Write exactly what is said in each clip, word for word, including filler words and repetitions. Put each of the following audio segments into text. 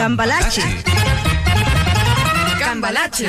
Cambalache. Cambalache.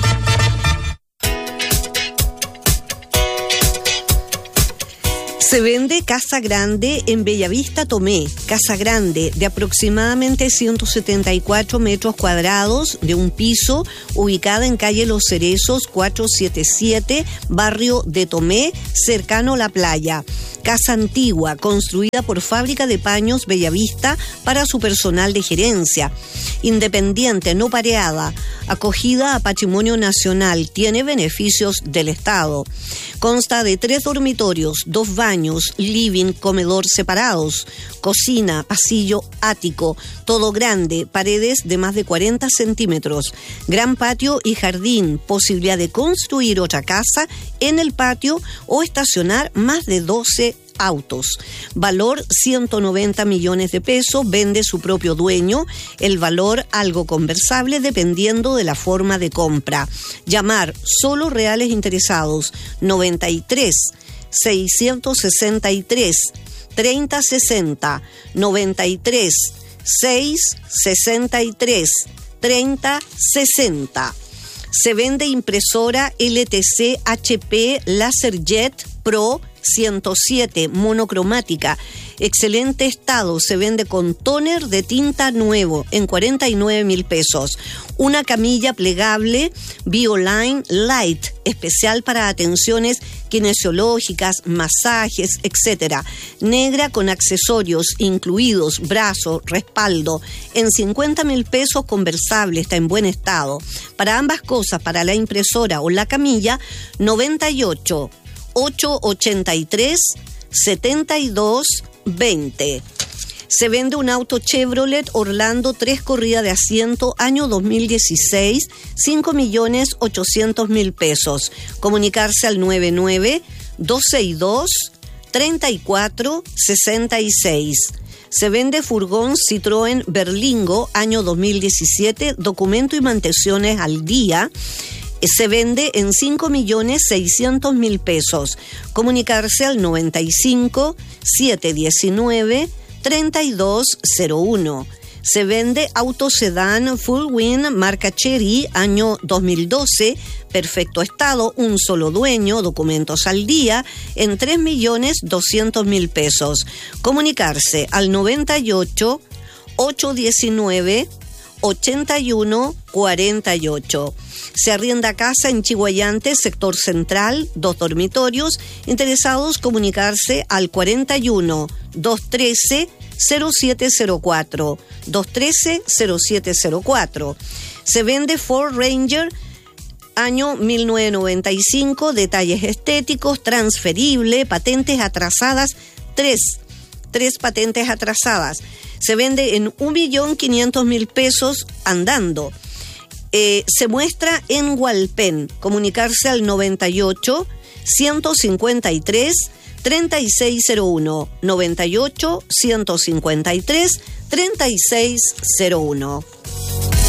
Se vende casa grande en Bellavista Tomé, casa grande de aproximadamente ciento setenta y cuatro metros cuadrados de un piso, ubicada en calle Los Cerezos cuatrocientos setenta y siete, barrio de Tomé, cercano a la playa. Casa antigua, construida por Fábrica de Paños Bellavista para su personal de gerencia. Independiente, no pareada, acogida a Patrimonio Nacional, tiene beneficios del Estado. Consta de tres dormitorios, dos baños, living, comedor separados, cocina, pasillo, ático, todo grande, paredes de más de cuarenta centímetros, gran patio y jardín, posibilidad de construir otra casa en el patio o estacionar más de doce autos. Valor ciento noventa millones de pesos, vende su propio dueño, el valor algo conversable dependiendo de la forma de compra. Llamar solo reales interesados noventa y tres, seiscientos sesenta y tres, treinta sesenta, noventa y tres, seiscientos sesenta y tres, treinta sesenta. Se vende impresora L T C H P LaserJet Pro ciento siete, monocromática, excelente estado, se vende con tóner de tinta nuevo en cuarenta y nueve mil pesos. Una camilla plegable Bioline Light, especial para atenciones kinesiológicas, masajes, etcétera. Negra con accesorios incluidos, brazo, respaldo, en cincuenta mil pesos, conversable, está en buen estado. Para ambas cosas, para la impresora o la camilla, noventa y ocho, ochocientos ochenta y tres, setenta y dos, veinte. Se vende un auto Chevrolet Orlando tres corrida de asiento, año dos mil dieciséis, cinco millones ochocientos mil pesos. Comunicarse al nueve nueve, dos seis dos, tres cuatro seis seis. Se vende furgón Citroën Berlingo, año dos mil diecisiete, documento y mantenciones al día. Se vende en cinco millones seiscientos mil pesos. Comunicarse al noventa y cinco, setecientos diecinueve, treinta y dos cero uno. Se vende auto sedán Full Win marca Chery, año dos mil doce, perfecto estado, un solo dueño, documentos al día, en tres millones doscientos mil pesos. Comunicarse al noventa y ocho, ochocientos diecinueve, ochenta y uno cuarenta y ocho. Se arrienda casa en Chiguayante, sector central, dos dormitorios. Interesados, comunicarse al cuarenta y uno, doscientos trece, cero siete cero cuatro, doscientos trece, cero siete cero cuatro. Se vende Ford Ranger, año mil novecientos noventa y cinco, detalles estéticos, transferible, patentes atrasadas, tres, tres patentes atrasadas. Se vende en un millón quinientos mil pesos andando. Eh, se muestra en Hualpén. Comunicarse al noventa y ocho, ciento cincuenta y tres, treinta y seis cero uno. noventa y ocho, ciento cincuenta y tres, treinta y seis cero uno.